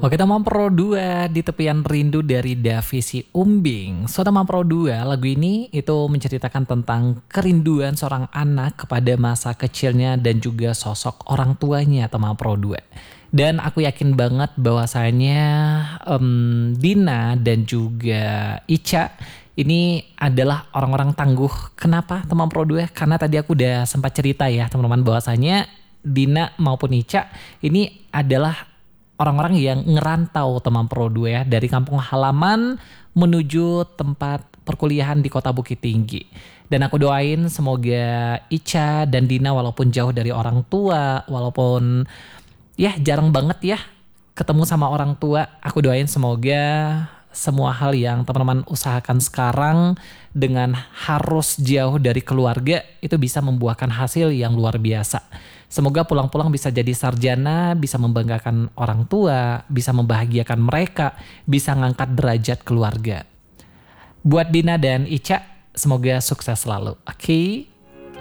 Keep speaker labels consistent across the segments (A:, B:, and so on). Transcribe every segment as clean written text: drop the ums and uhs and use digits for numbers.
A: Oke, teman Pro 2 di tepian rindu dari Davisi Umbing. So, teman Pro 2, lagu ini itu menceritakan tentang kerinduan seorang anak kepada masa kecilnya dan juga sosok orang tuanya, teman Pro 2. Dan aku yakin banget bahwasanya Dina dan juga Ica ini adalah orang-orang tangguh. Kenapa teman Pro 2? Karena tadi aku udah sempat cerita ya teman-teman bahwasanya Dina maupun Ica ini adalah orang-orang yang ngerantau teman Pro 2 ya, dari kampung halaman menuju tempat perkuliahan di kota Bukit Tinggi. Dan aku doain semoga Ica dan Dina walaupun jauh dari orang tua, walaupun ya jarang banget ya ketemu sama orang tua, aku doain semoga semua hal yang teman-teman usahakan sekarang dengan harus jauh dari keluarga itu bisa membuahkan hasil yang luar biasa. Semoga pulang-pulang bisa jadi sarjana, bisa membanggakan orang tua, bisa membahagiakan mereka, bisa ngangkat derajat keluarga. Buat Dina dan Ica, semoga sukses selalu. Oke?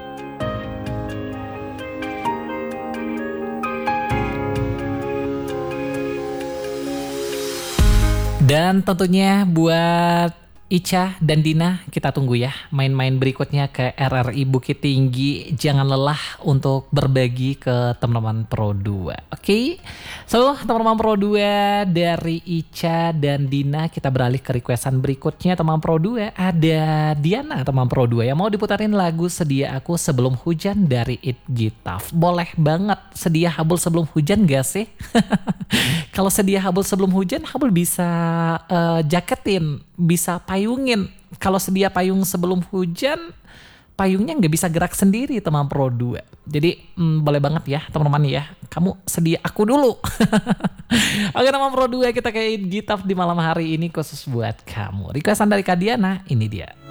A: Dan tentunya buat Ica dan Dina, kita tunggu ya main-main berikutnya ke RRI Bukit Tinggi. Jangan lelah untuk berbagi ke teman-teman Pro 2. Oke? So, teman-teman Pro 2 dari Ica dan Dina, kita beralih ke requestan berikutnya teman Pro 2. Ada Diana teman Pro 2 yang mau diputarin lagu Sedia Aku Sebelum Hujan dari It Gitaf. Boleh banget, sedia habul sebelum hujan gak sih? Kalau sedia habul sebelum hujan, habul bisa jaketin, bisa payungin. Kalau sedia payung sebelum hujan, payungnya nggak bisa gerak sendiri teman Pro 2. Jadi boleh banget ya teman-teman ya, kamu sedia aku dulu. Oke teman Pro 2, kita kayak Gitaf di malam hari ini khusus buat kamu. Requestan dari Kak Diana, ini dia.